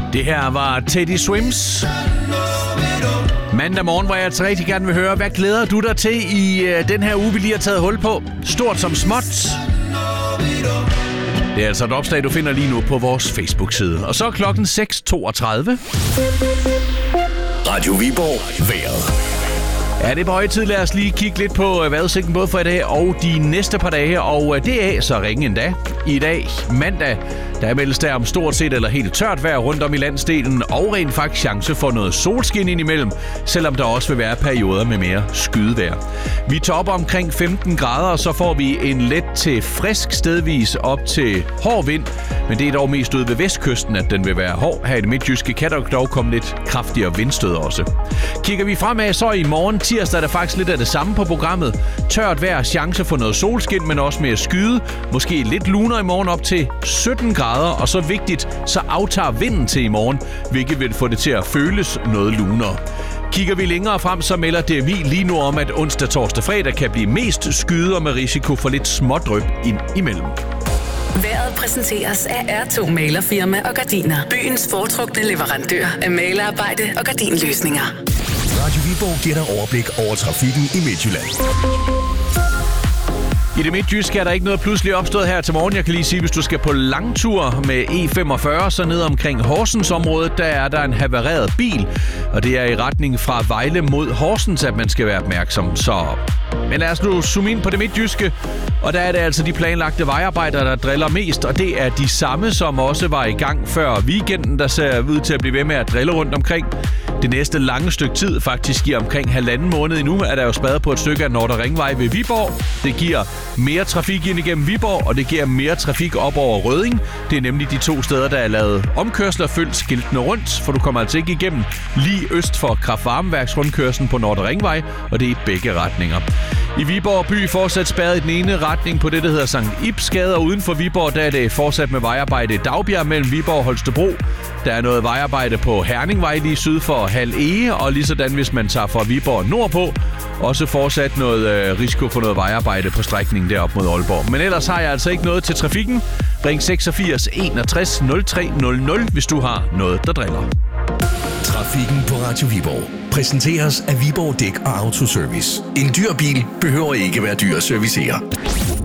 Det her var Teddy Swims. Mandag morgen, hvor jeg altså rigtig gerne vil høre, hvad glæder du dig til i den her uge, vi lige har taget hul på? Stort som småt. Det er altså et opslag, du finder lige nu på vores Facebook-side. Og så er klokken 6.32. Radio Viborg vejret. Ja, det er på høje tid. Lad os lige kigge lidt på vejrudsigten både for i dag og de næste par dage. Og det er så ringe endda. I dag, mandag, der meldes der om stort set eller helt tørt vejr rundt om i landsdelen. Og rent faktisk chance for noget solskin indimellem, selvom der også vil være perioder med mere skydevejr. Vi topper omkring 15 grader, og så får vi en let til frisk stedvis op til hård vind. Men det er dog mest ude ved vestkysten, at den vil være hård. Her i det midtjyske kan der dog komme lidt kraftigere vindstød også. Kigger vi fremad, så i morgen tirsdag er der faktisk lidt af det samme på programmet. Tørt vejr, chance for noget solskin, men også mere skyde. Måske lidt luner i morgen op til 17 grader, og så vigtigt, så aftager vinden til i morgen, hvilket vil få det til at føles noget lunere. Kigger vi længere frem, så melder DMI lige nu om, at onsdag, torsdag, fredag kan blive mest skyder med risiko for lidt smådryp ind imellem. Vejret præsenteres af R2 Malerfirma og Gardiner. Byens foretrukne leverandør af malerarbejde og gardinløsninger. Radio Viborg giver dig overblik over trafikken i Midtjylland. I det midtjyske er der ikke noget pludselig opstået her til morgen. Jeg kan lige sige, hvis du skal på langtur med E45, så ned omkring Horsens-området, der er der en havareret bil. Og det er i retning fra Vejle mod Horsens, at man skal være opmærksom. Men lad os nu zoome ind på det midtjyske. Og der er det altså de planlagte vejarbejder, der driller mest. Og det er de samme, som også var i gang før weekenden, der ser ud til at blive ved med at drille rundt omkring. Det næste lange stykke tid, faktisk i omkring 1,5 måned endnu, er der jo spadet på et stykke af Nordre Ringvej ved Viborg. Det giver mere trafik ind igennem Viborg, og det giver mere trafik op over Rødding. Det er nemlig de 2 steder, der er lavet omkørsler, følg skiltene rundt, for du kommer altså ikke igennem lige øst for kraftvarmeværksrundkørslen på Nordre Ringvej, og det er i begge retninger. I Viborg by fortsat spærret i den ene retning på det, der hedder Sankt Ibsgade, og uden for Viborg, der er det fortsat med vejarbejde i Dagbjerg mellem Viborg og Holstebro. Der er noget vejarbejde på Herningvej lige syd for Hal Ege, og lige sådan, hvis man tager fra Viborg nordpå, også fortsat noget risiko for noget vejarbejde på strækningen derop mod Aalborg. Men ellers har jeg altså ikke noget til trafikken. Ring 86 61 03 00, hvis du har noget, der driller. Trafikken på Radio Viborg præsenteres af Viborg Dæk og Autoservice. En dyr bil behøver ikke være dyr at servicere.